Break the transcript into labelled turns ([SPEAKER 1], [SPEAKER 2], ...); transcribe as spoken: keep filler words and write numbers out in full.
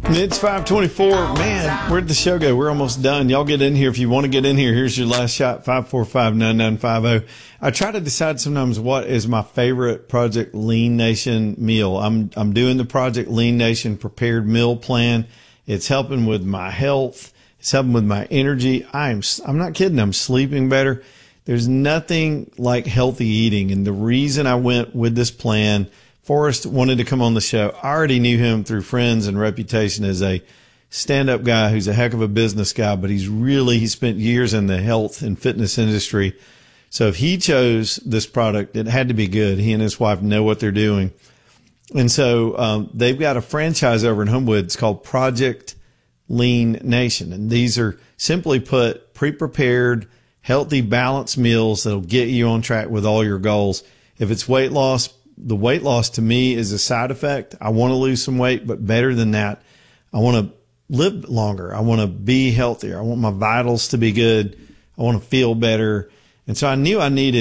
[SPEAKER 1] It's five twenty-four. Man, where'd the show go? We're almost done. Y'all get in here. If you want to get in here, here's your last shot, five four five, nine nine five zero. I try to decide sometimes what is my favorite Project Lean Nation meal. I'm I'm doing the Project Lean Nation prepared meal plan. It's helping with my health. It's helping with my energy. I'm I'm not kidding. I'm sleeping better. There's nothing like healthy eating. And the reason I went with this plan, Forrest wanted to come on the show. I already knew him through friends and reputation as a stand-up guy who's a heck of a business guy, but he's really, he spent years in the health and fitness industry. So if he chose this product, it had to be good. He and his wife know what they're doing. And so um, they've got a franchise over in Homewood. It's called Project Lean Nation. And these are, simply put, pre-prepared, healthy, balanced meals that'll get you on track with all your goals. If it's weight loss, the weight loss to me is a side effect. I want to lose some weight, but better than that, I want to live longer. I want to be healthier. I want my vitals to be good. I want to feel better. And so I knew I needed